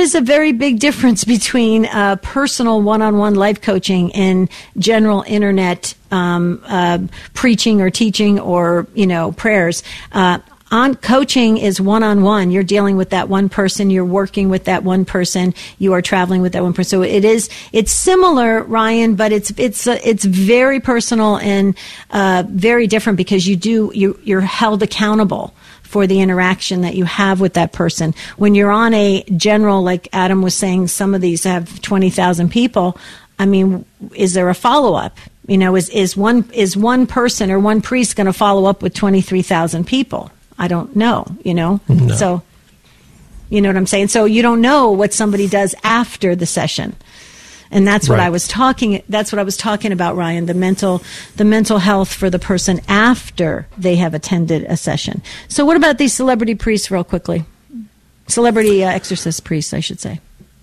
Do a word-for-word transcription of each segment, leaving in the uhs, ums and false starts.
is a very big difference between uh, personal one-on-one life coaching and general internet um, uh, preaching or teaching or, you know, prayers. Uh, On coaching is one-on-one. You're dealing with that one person. You're working with that one person. You are traveling with that one person. So it is, it's similar, Ryan, but it's, it's, uh, it's very personal and, uh, very different because you do, you, you're held accountable for the interaction that you have with that person. When you're on a general, like Adam was saying, some of these have twenty thousand people. I mean, is there a follow-up? You know, is, is one, is one person or one priest going to follow up with twenty-three thousand people? I don't know, you know, no. So, you know what I'm saying? So you don't know what somebody does after the session. And that's what right. I was talking, that's what I was talking about, Ryan, the mental, the mental health for the person after they have attended a session. So what about these celebrity priests real quickly? Celebrity uh, exorcist priests, I should say.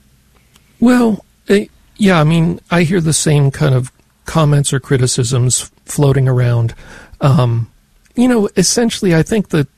Well, uh, yeah, I mean, I hear the same kind of comments or criticisms floating around. Um, you know, essentially, I think that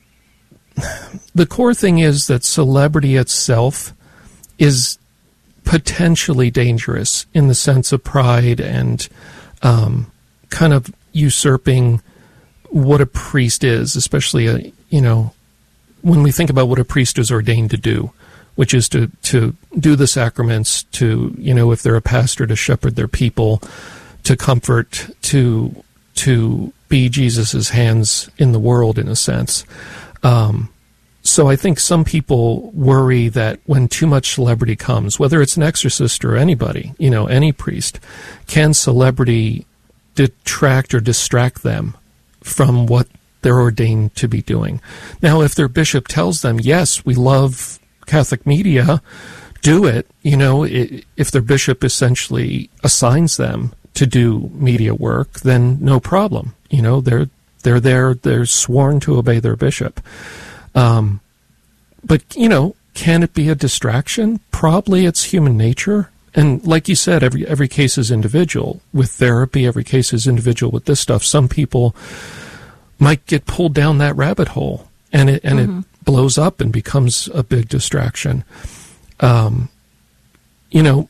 the core thing is that celebrity itself is potentially dangerous in the sense of pride and um, kind of usurping what a priest is, especially, a, you know, when we think about what a priest is ordained to do, which is to, to do the sacraments, to, you know, if they're a pastor, to shepherd their people, to comfort, to to be Jesus's hands in the world, in a sense. Um, so I think some people worry that when too much celebrity comes, whether it's an exorcist or anybody, you know, any priest, can celebrity detract or distract them from what they're ordained to be doing? Now, if their bishop tells them, yes, we love Catholic media, do it, you know, if their bishop essentially assigns them to do media work, then no problem. You know, they're they're there, they're sworn to obey their bishop. Um, but, you know, can it be a distraction? Probably. It's human nature. And like you said, every every case is individual. With therapy, every case is individual with this stuff. Some people might get pulled down that rabbit hole, and it and mm-hmm. it blows up and becomes a big distraction. Um, you know,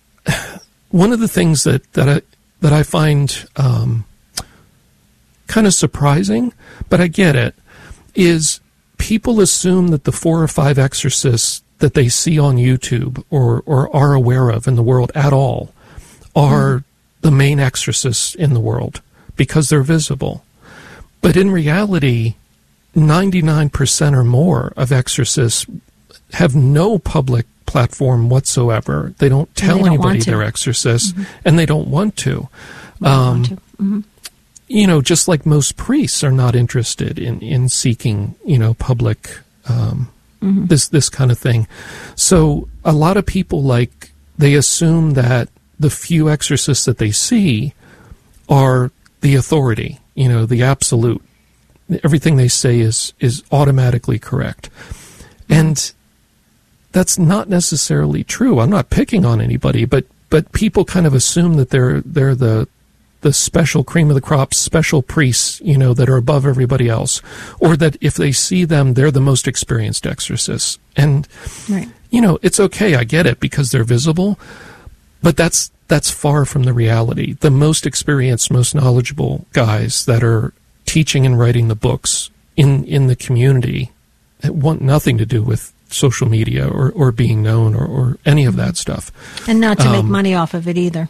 one of the things that, that I that I find um, kind of surprising, but I get it, is people assume that the four or five exorcists that they see on YouTube or, or are aware of in the world at all are mm. the main exorcists in the world because they're visible. But in reality, ninety-nine percent or more of exorcists have no public platform whatsoever. They don't tell they don't anybody they're exorcists, mm-hmm. and they don't want to. They um, want to. Mm-hmm. You know, just like most priests are not interested in, in seeking, you know, public um, mm-hmm. this this kind of thing. So a lot of people, like, they assume that the few exorcists that they see are the authority, you know, the absolute. Everything they say is is automatically correct. And that's not necessarily true. I'm not picking on anybody, but but people kind of assume that they're they're the the special cream of the crop, special priests, you know, that are above everybody else, or that if they see them, they're the most experienced exorcists. And right. you know, it's okay. I get it because they're visible, but that's that's far from the reality. The most experienced, most knowledgeable guys that are teaching and writing the books in in the community want nothing to do with social media or, or being known or, or any of that stuff. And not to um, make money off of it either.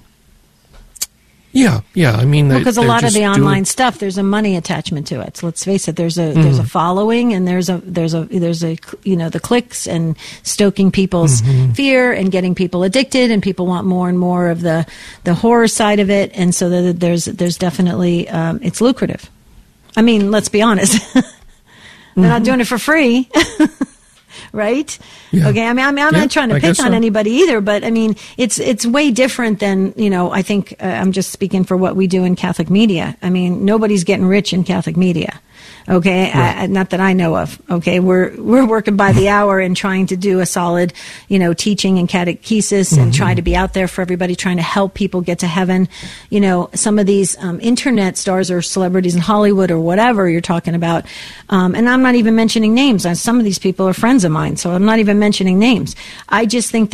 Yeah, yeah. I mean, because well, a lot of the online doing... stuff, there's a money attachment to it. So let's face it, there's a mm. there's a following, and there's a there's a there's a you know the clicks and stoking people's mm-hmm. fear and getting people addicted, and people want more and more of the the horror side of it, and so that there's there's definitely um, it's lucrative. I mean, let's be honest. They're mm-hmm. not doing it for free, right? Yeah. Okay. I mean, I mean I'm yeah, not trying to I pick on so. anybody either, but I mean, it's it's way different than, you know, I think uh, I'm just speaking for what we do in Catholic media. I mean, nobody's getting rich in Catholic media. Okay, right. I, not that I know of. Okay, we're we're working by the hour and trying to do a solid, you know, teaching and catechesis mm-hmm. and try to be out there for everybody, trying to help people get to heaven. You know, some of these um, internet stars or celebrities in Hollywood or whatever you're talking about, um, and I'm not even mentioning names. Some of these people are friends of mine, so I'm not even mentioning names. I just think